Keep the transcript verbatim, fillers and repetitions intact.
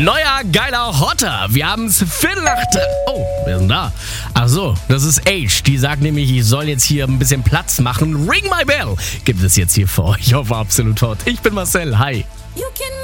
Neuer, geiler Hotter. Wir haben es Viertel nach... Oh, wer ist denn da? Ach so, das ist Age. Die sagt nämlich, ich soll jetzt hier ein bisschen Platz machen. Ring my bell gibt es jetzt hier für euch auf Absolut Hot. Ich bin Marcel, hi. You can